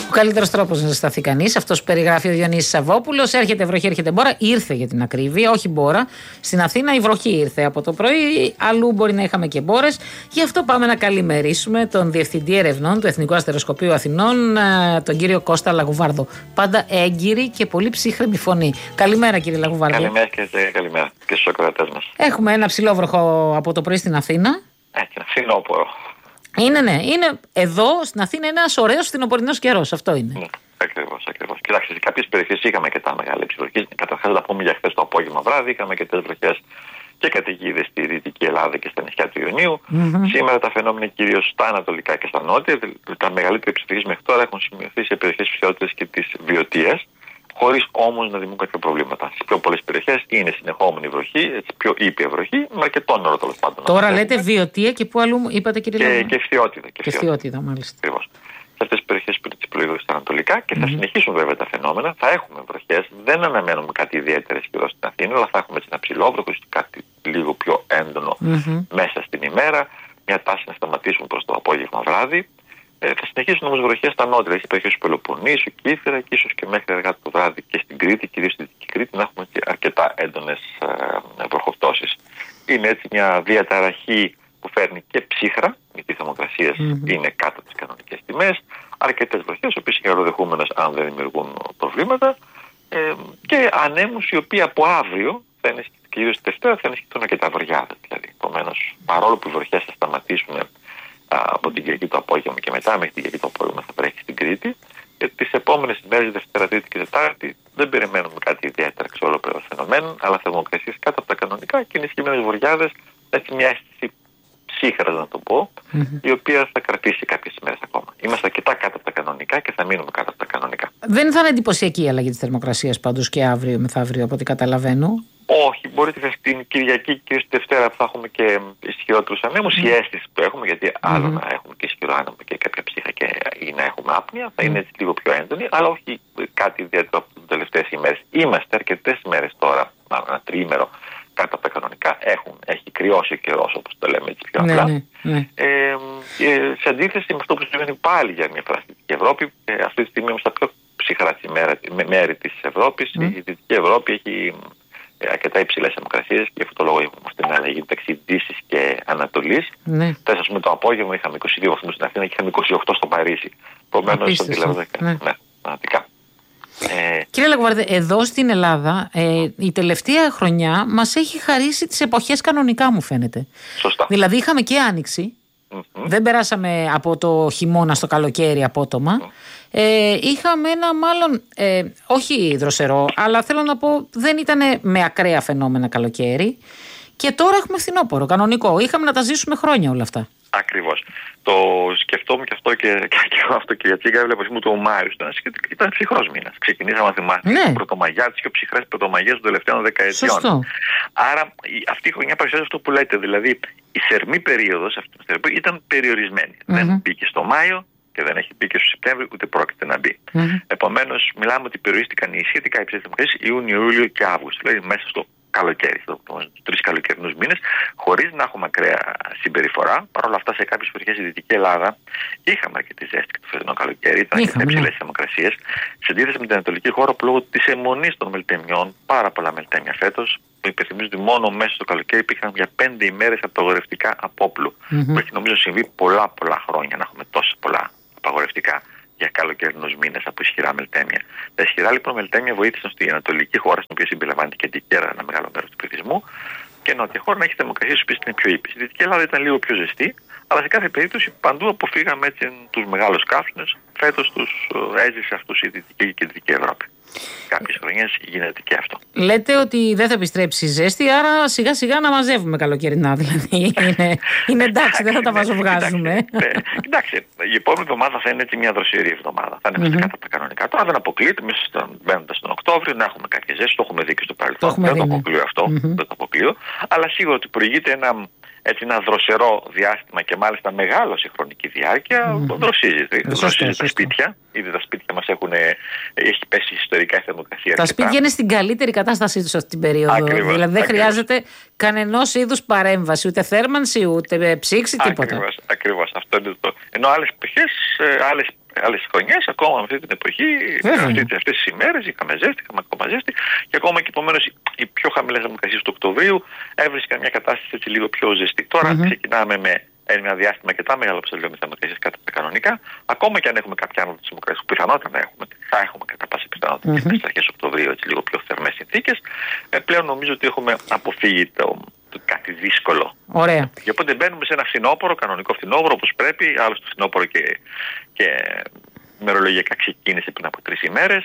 Ο καλύτερος τρόπος να ζεσταθεί κανείς, αυτός που περιγράφει ο Διονύσης Σαββόπουλος. Έρχεται βροχή, έρχεται μπόρα. Ήρθε για την ακρίβεια, όχι μπόρα. Στην Αθήνα η βροχή ήρθε από το πρωί. Αλλού μπορεί να είχαμε και μπόρες. Γι' αυτό πάμε να καλημερίσουμε τον Διευθυντή Ερευνών του Εθνικού Αστεροσκοπείου Αθηνών, τον κύριο Κώστα Λαγουβάρδο. Πάντα έγκυρη και πολύ ψύχρεμη φωνή. Καλημέρα, κύριε Λαγουβάρδο. Καλημέρα και στους ακροατές μας. Έχουμε ένα ψηλόβροχο από το πρωί στην Αθήνα. Ένα φθινόπωρο. Είναι εδώ στην Αθήνα ένας ωραίος φθινοπορεινός καιρός. Αυτό είναι. Ναι, ακριβώς. Κοιτάξτε, σε κάποιες περιοχές είχαμε και τα μεγάλα βροχές. Καταρχάς, να πούμε για χθες το απόγευμα βράδυ, είχαμε και τις βροχές και καταιγίδες στη Δυτική Ελλάδα και στα νησιά του Ιωνίου. Σήμερα τα φαινόμενα κυρίως στα ανατολικά και στα νότια. Τα μεγαλύτερα ψυχές μέχρι τώρα έχουν σημειωθεί σε περιοχές Φθιώτιδας και της Βιωτίας, χωρίς όμως να δημιουργούν κάποια προβλήματα. Στις πιο πολλές περιοχές είναι συνεχόμενη βροχή, έτσι πιο ήπια βροχή, με αρκετό νερό τέλος πάντων. Τώρα λέτε Βιωτία και πού αλλού είπατε, κύριε Λαγουβάρδο? Και Φθιώτιδα. Και Φθιώτιδα, μάλιστα. Ακριβώς. Σε αυτές τις περιοχές που τις προείδωσαν στα ανατολικά και θα συνεχίσουν βέβαια τα φαινόμενα. Θα έχουμε βροχές, δεν αναμένουμε κάτι ιδιαίτερο σχεδόν στην Αθήνα, αλλά θα έχουμε έτσι ένα ψηλόβροχο, κάτι λίγο πιο έντονο μέσα στην ημέρα. Μια τάση να σταματήσουν προς το απόγευμα βράδυ. Θα συνεχίσουν όμως βροχές στα νότια, στις περιοχές του Πελοποννήσου, Κύθυρα και ίσως και μέχρι αργά το βράδυ και στην Κρήτη, κυρίως στη Δυτική Κρήτη, να έχουμε αρκετά έντονες βροχοπτώσεις. Είναι έτσι μια διαταραχή που φέρνει και ψύχρα, γιατί οι θερμοκρασίες είναι κάτω από τις κανονικές τιμές, αρκετές βροχές, οι οποίες είναι καλοδεχούμενες αν δεν δημιουργούν προβλήματα, και ανέμους οι οποίοι από αύριο, κυρίως τη Δευτέρα, θα ενισχυθούν αρκετά βριάδες. Δηλαδή, επομένως, παρόλο που οι βροχές θα σταματήσουν από την Κυριακή το απόγευμα και μετά, μέχρι την Κυριακή το απόγευμα θα βρέχει στην Κρήτη, τις επόμενες ημέρες, Δευτέρα, Τρίτη και Τετάρτη, δεν περιμένουμε κάτι ιδιαίτερα εξόλου φαινομένων, αλλά θερμοκρασίες κάτω από τα κανονικά και ενισχυμένες βριάδες, έτσι μια αίσθηση ψύχρας να το πω, η οποία θα κρατήσει κάποιες ημέρες ακόμα. Είμαστε αρκετά κάτω από τα κανονικά και θα μείνουμε κάτω από τα κανονικά. Δεν θα είναι εντυπωσιακή η αλλαγή της θερμοκρασίας πάντως και αύριο μεθαύριο, από ό,τι καταλαβαίνω? Όχι, μπορεί την Κυριακή και τη Δευτέρα που θα έχουμε και ισχυρότερους ανέμους, η αίσθηση που έχουμε, γιατί άλλο να έχουμε και ισχυρό άνεμο και κάποια ψύχα ή να έχουμε άπνοια, θα είναι έτσι λίγο πιο έντονη, αλλά όχι κάτι ιδιαίτερο από τις τελευταίες ημέρες. Είμαστε αρκετές ημέρες τώρα, ένα τριήμερο κάτω από τα κανονικά. Έχει κρυώσει ο καιρός, όπως το λέμε έτσι πιο απλά. Σε αντίθεση με αυτό που συμβαίνει πάλι για μια φορά στην Δυτική Ευρώπη, αυτή τη στιγμή είμαστε στα πιο ψυχρά μέρη της Ευρώπης. Η Δυτική Ευρώπη έχει αρκετά υψηλές θερμοκρασίες και γι' αυτό το λόγο έχουμε αυτή την αλλαγή μεταξύ Δύσης και Ανατολής. Χθες, ας πούμε, το απόγευμα είχαμε 22 βαθμούς στην Αθήνα και είχαμε 28 στο Παρίσι. Επομένως, πραγματικά. Κύριε Λαγουβάρδε, εδώ στην Ελλάδα η τελευταία χρονιά μας έχει χαρίσει τις εποχές κανονικά, μου φαίνεται. Σωστά. Δηλαδή είχαμε και άνοιξη. Δεν περάσαμε από το χειμώνα στο καλοκαίρι απότομα. Είχαμε ένα μάλλον, όχι δροσερό, αλλά θέλω να πω δεν ήταν με ακραία φαινόμενα καλοκαίρι. Και τώρα έχουμε φθινόπωρο, κανονικό. Είχαμε να τα ζήσουμε χρόνια όλα αυτά. Ακριβώς. Το σκεφτόμουν και αυτό και αυτό, κυρία Τσίγκα. Βλέπω μου το Μάριο ήταν ψυχρός μήνας. Ξεκινήσαμε να θυμάστε πρωτομαγιά, τις πιο ψυχρές πρωτομαγιές των τελευταίων δεκαετιών. Σωστό. Άρα αυτή η χρονιά παρουσιάζει αυτό που λέτε. Δηλαδή η θερμή περίοδος ήταν περιορισμένη. Δεν μπήκε στο Μάιο και δεν έχει μπει και στο Σεπτέμβριο, ούτε πρόκειται να μπει. Επομένως, μιλάμε ότι περιορίστηκαν οι σχετικά υψηλές θερμοκρασίες Ιούνιο, Ιούλιο και Αύγουστο. Δηλαδή μέσα στο καλοκαίρι, στους 3 καλοκαιρινούς μήνες, χωρίς να έχουμε ακραία συμπεριφορά. Παρ' όλα αυτά, σε κάποιες περιοχές στη Δυτική Ελλάδα είχαμε αρκετή ζέστη και το φετινό καλοκαίρι, ήταν αρκετά υψηλές θερμοκρασίες. Σε αντίθεση με την Ανατολική χώρα, που λόγω της αιμονής των μελτεμιών, πάρα πολλά μελτέμια φέτος, που υπενθυμίζω ότι μόνο μέσα στο καλοκαίρι υπήρχαν για 5 ημέρες απαγορευτικά απόπλου. Που έχει νομίζω συμβεί πολλά χρόνια να έχουμε τόσα πολλά απαγορευτικά για καλοκαιρινούς μήνες από ισχυρά μελτέμια. Τα ισχυρά λοιπόν μελτέμια βοήθησαν στην Ανατολική χώρα, στην οποία συμπεριλαμβάνεται και την Κέρα, ένα μεγάλο μέρος του πληθυσμού, και νότια χώρα να έχει θερμοκρασίες που είναι πιο ήπιες. Η Δυτική Ελλάδα ήταν λίγο πιο ζεστή, αλλά σε κάθε περίπτωση παντού αποφύγαμε έτσι τους μεγάλους καύσονες. Φέτος τους έζησε αυτούς η Δυτική και η Δυτική Ευρώπη. Κάποιες χρονιές γίνεται και αυτό. Λέτε ότι δεν θα επιστρέψει η ζέστη, άρα σιγά σιγά να μαζεύουμε καλοκαιρινά. Δηλαδή είναι εντάξει, δεν θα τα βαζοβγάζουμε. Κοιτάξτε, η επόμενη εβδομάδα θα είναι έτσι μια δροσερή εβδομάδα. Θα είναι κάτω από τα κανονικά. Τώρα δεν αποκλείεται, μπαίνοντας στον Οκτώβριο, να έχουμε κάποιες ζέστη. Το έχουμε δει και στο παρελθόν. Δεν το αποκλείω αυτό. Δεν το αποκλείω. Αλλά σίγουρα ότι προηγείται ένα δροσερό διάστημα και μάλιστα μεγάλο σε χρονική διάρκεια. Δροσίζει τα σπίτια. Ήδη τα σπίτια μας έχει πέσει ιστορικά η θερμοκρασία. Τα σπίτια είναι στην καλύτερη κατάστασή τους αυτή την περίοδο. Δηλαδή δεν χρειάζεται κανενός είδους παρέμβαση, ούτε θέρμανση, ούτε ψήξη, τίποτα. Ακριβώς. Αυτό είναι το. Ενώ άλλες άλλες χρονιές, ακόμα με αυτή την εποχή, αυτές τις ημέρες, είχαμε ζέστη, είχαμε ακόμα ζέστη, και ακόμα και επομένως οι πιο χαμηλές θερμοκρασίες του Οκτωβρίου έβρισκαν μια κατάσταση έτσι λίγο πιο ζεστή. Τώρα ξεκινάμε με ένα διάστημα αρκετά μεγάλο που με θερμοκρασίες κάτω από τα κανονικά. Ακόμα και αν έχουμε κάποια άνοδο της θερμοκρασίας, που πιθανότητα να έχουμε, θα έχουμε κατά πάσα πιθανότητα και στις αρχές Οκτωβρίου, έτσι λίγο πιο θερμές συνθήκες, πλέον νομίζω ότι έχουμε αποφύγει κάτι δύσκολο. Ωραία. Και οπότε μπαίνουμε σε ένα φθινόπωρο, κανονικό φθινόπωρο, όπως πρέπει. Άλλωστε, το φθινόπωρο και μερολογιακά ξεκίνησε πριν από 3 ημέρες.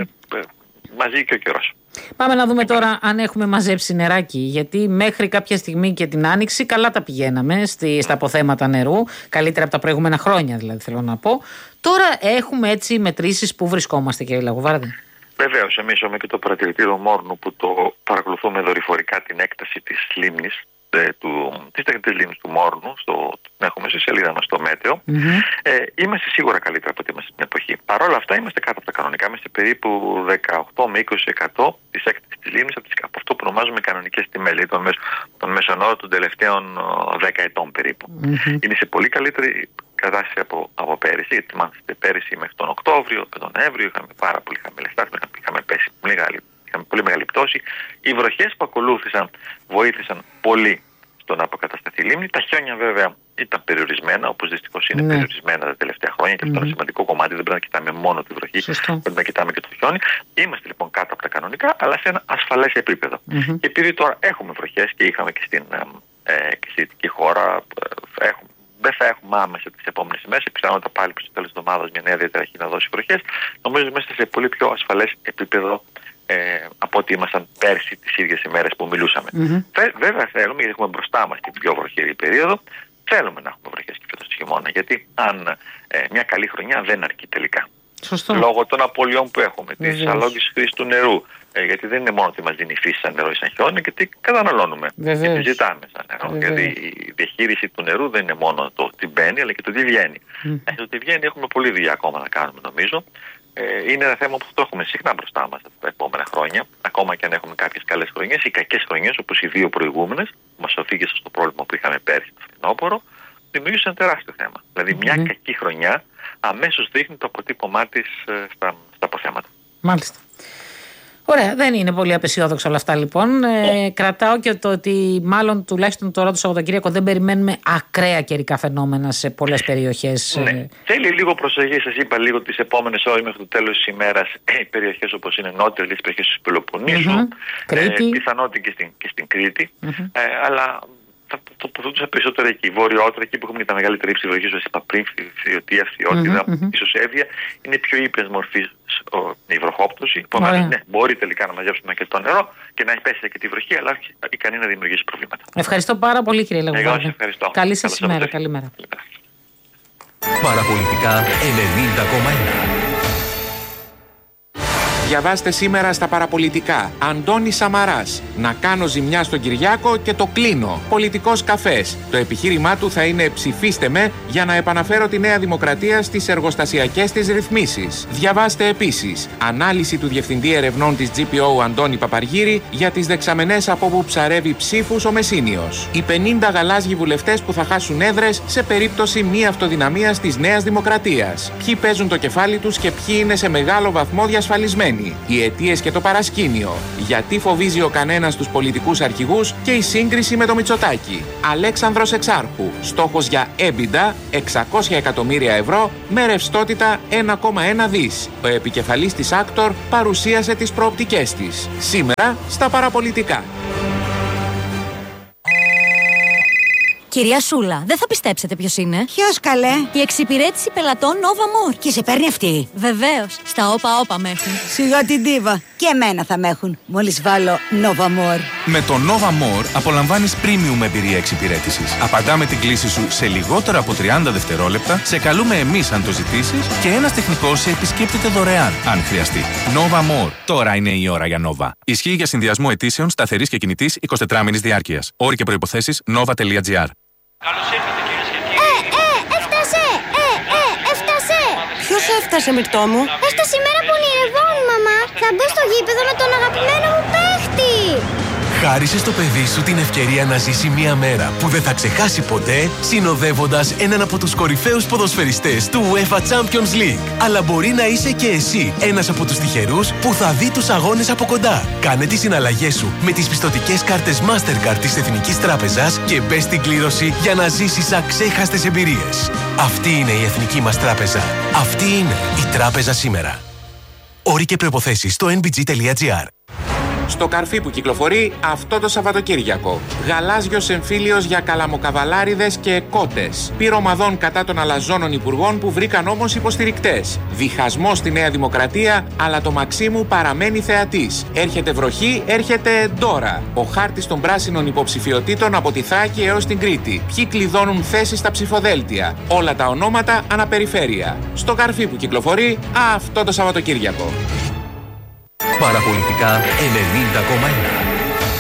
Μαζί και ο καιρός. Πάμε να δούμε τώρα αν έχουμε μαζέψει νεράκι. Γιατί μέχρι κάποια στιγμή και την Άνοιξη καλά τα πηγαίναμε στα αποθέματα νερού. Καλύτερα από τα προηγούμενα χρόνια, δηλαδή, θέλω να πω. Τώρα έχουμε έτσι μετρήσεις που βρισκόμαστε, κύριε Λαγοβάρδη. Βεβαίως, εμείς έχουμε και το παρατηρητήριο Μόρνου που το παρακολουθούμε δορυφορικά την έκταση της λίμνης. Της λίμνης του Μόρνου, την έχουμε στη σελίδα μας στο Μέτεο. Είμαστε σίγουρα καλύτερα από ό,τι είμαστε στην εποχή. Παρ' όλα αυτά είμαστε κάτω από τα κανονικά. Είμαστε περίπου 18 με 20% της έκτασης της λίμνης από αυτό που ονομάζουμε κανονικές τιμές, δηλαδή τον μέσον όρο των τελευταίων 10 ετών περίπου. Είναι σε πολύ καλύτερη κατάσταση από πέρυσι, γιατί θυμάστε πέρυσι μέχρι τον Οκτώβριο, τον Νοέμβριο είχαμε πάρα πολύ χαμηλές τάσεις, είχαμε πέσει είχαμε πολύ μεγάλη πτώση. Οι βροχές που ακολούθησαν βοήθησαν πολύ στο να αποκατασταθεί η λίμνη. Τα χιόνια βέβαια ήταν περιορισμένα, όπως δυστυχώς είναι περιορισμένα τα τελευταία χρόνια, και αυτό είναι ένα σημαντικό κομμάτι. Δεν πρέπει να κοιτάμε μόνο τη βροχή, πρέπει να κοιτάμε και το χιόνι. Είμαστε λοιπόν κάτω από τα κανονικά, αλλά σε ένα ασφαλές επίπεδο. Και επειδή τώρα έχουμε βροχές και είχαμε και στη δυτική χώρα, δεν θα έχουμε άμεσα τις επόμενες ημέρες. Πιθανότατα πάλι προς το τέλος της εβδομάδας μια νέα διαταραχή να δώσει βροχές. Νομίζω ότι είμαστε σε πολύ πιο ασφαλές επίπεδο από ότι ήμασταν πέρσι τις ίδιες ημέρες που μιλούσαμε. Βέβαια θέλουμε, γιατί έχουμε μπροστά μας την πιο βροχερή περίοδο, θέλουμε να έχουμε βροχές και φέτος το χειμώνα. Γιατί αν μια καλή χρονιά δεν αρκεί τελικά. Σωστό. Λόγω των απολειών που έχουμε, της αλόγης χρήσης του νερού. Γιατί δεν είναι μόνο ότι μας δίνει η φύση σαν νερό ή σαν χιόνι, γιατί καταναλώνουμε. Και ζητάμε σαν νερό. Γιατί η διαχείριση του νερού δεν είναι μόνο το τι μπαίνει, αλλά και το τι βγαίνει. Το τι βγαίνει έχουμε πολλή δουλειά ακόμα να κάνουμε, νομίζω. Είναι ένα θέμα που το έχουμε συχνά μπροστά μας τα επόμενα χρόνια, ακόμα και αν έχουμε κάποιες καλές χρονιές ή κακές χρονιές, όπως οι 2 προηγούμενες, που μας οδήγησαν στο πρόβλημα που είχαμε πέρσι το φθινόπωρο, δημιούργησε ένα τεράστιο θέμα. Δηλαδή, μια κακή χρονιά αμέσως δείχνει το αποτύπωμά της στα αποθέματα. Μάλιστα. Ωραία, δεν είναι πολύ απεσιόδοξα όλα αυτά λοιπόν. Κρατάω και το ότι μάλλον τουλάχιστον τώρα το Σαββατοκύριακο δεν περιμένουμε ακραία καιρικά φαινόμενα σε πολλές περιοχές. Ναι. Θέλει λίγο προσοχή, σας είπα λίγο τις επόμενες ώρες μέχρι το τέλος της ημέρας. Περιοχές όπως είναι νότιες, τις περιοχές του Πελοποννήσου, πιθανότητα και στην Κρήτη. Αλλά θα τοποθετούσα περισσότερο εκεί. Βορειότερα, εκεί που έχουμε τα μεγαλύτερη ύψη βροχής, όπως είπα πριν, Φθιωτία, Φθιώτιδα, ίσως Εύβοια, είναι πιο ήπιας μορφής η βροχόπτωση. Επομένως, ναι, μπορεί τελικά να μαζέψουμε και το νερό και να πέσει και τη βροχή, αλλά όχι ικανή να δημιουργήσει προβλήματα. Ευχαριστώ πάρα πολύ, κύριε Λαγοβάρδη. Εγώ σας ευχαριστώ. Καλή σας ημέρα. Καλημέρα. Παραπολιτικά 90,1. Διαβάστε σήμερα στα παραπολιτικά. Αντώνης Σαμαράς. Να κάνω ζημιά στον Κυριάκο και το κλείνω. Πολιτικός καφές. Το επιχείρημά του θα είναι ψηφίστε με για να επαναφέρω τη Νέα Δημοκρατία στις εργοστασιακές της ρυθμίσεις. Διαβάστε επίσης. Ανάλυση του Διευθυντή Ερευνών της GPO Αντώνη Παπαργύρη για τις δεξαμενές από όπου ψαρεύει ψήφους ο Μεσίνιος. Οι 50 γαλάζιοι βουλευτές που θα χάσουν έδρες σε περίπτωση μη αυτοδυναμίας της Νέας Δημοκρατίας. Ποιοι παίζουν το κεφάλι τους και ποιοι είναι σε μεγάλο βαθμό διασφαλισμένοι. Οι αιτίες και το παρασκήνιο. Γιατί φοβίζει ο κανένας τους πολιτικούς αρχηγούς και η σύγκριση με το Μητσοτάκη. Αλέξανδρος Εξάρχου. Στόχος για EBITDA 600 εκατομμύρια ευρώ με ρευστότητα 1,1 δις. Ο επικεφαλής της Άκτορ παρουσίασε τις προοπτικές της. Σήμερα στα παραπολιτικά. Κυρία Σούλα, δεν θα πιστέψετε ποιος είναι. Ποιος καλέ? Η εξυπηρέτηση πελατών Nova More. Και σε παίρνει αυτή? Βεβαίως. Στα όπα με έχουν. Σιγά την τίβα. Και εμένα θα με έχουν. Μόλις βάλω Nova More. Με το Nova More απολαμβάνεις premium εμπειρία εξυπηρέτησης. Απαντάμε την κλήση σου σε λιγότερα από 30 δευτερόλεπτα, σε καλούμε εμείς αν το ζητήσεις και ένας τεχνικός σε επισκέπτεται δωρεάν αν χρειαστεί. Nova More. Τώρα είναι η ώρα για Nova. Ισχύει για συνδυασμό αιτήσεων σταθερής και κινητής 24μηνης διάρκειας. Όροι και προϋποθέσεις nova.gr. Καλώς ήρθατε κυρίες και κύριοι. Έφτασε! Ποιος έφτασε, Μυρτώ μου? Έφτασε η μέρα που ονειρευόμουν, μαμά. Θα μπω στο γήπεδο με τον αγαπημένο μου παίχτη. Χάρισε στο παιδί σου την ευκαιρία να ζήσει μια μέρα που δεν θα ξεχάσει ποτέ, συνοδεύοντας έναν από τους κορυφαίους ποδοσφαιριστές του UEFA Champions League. Αλλά μπορεί να είσαι και εσύ ένας από τους τυχερούς που θα δει τους αγώνες από κοντά. Κάνε τις συναλλαγές σου με τις πιστωτικές κάρτες Mastercard της Εθνικής Τράπεζας και μπες στην κλήρωση για να ζήσεις αξέχαστες εμπειρίες. Αυτή είναι η Εθνική μας Τράπεζα. Αυτή είναι η Τράπεζα σήμερα. Όροι και προϋποθέσεις στο nbg.gr. Στο καρφί που κυκλοφορεί αυτό το Σαββατοκύριακο. Γαλάζιος εμφύλιος για καλαμοκαβαλάριδες και κότες. Πυρομαδών κατά των αλαζόνων υπουργών που βρήκαν όμως υποστηρικτές. Διχασμός στη Νέα Δημοκρατία, αλλά το Μαξίμου παραμένει θεατής. Έρχεται βροχή, έρχεται Ντόρα. Ο χάρτης των πράσινων υποψηφιωτήτων από τη Θράκη έως την Κρήτη. Ποιοι κλειδώνουν θέσεις στα ψηφοδέλτια. Όλα τα ονόματα αναπεριφέρεια. Στο καρφί που κυκλοφορεί αυτό το Σαββατοκύριακο. Παραπολιτικά 90,1.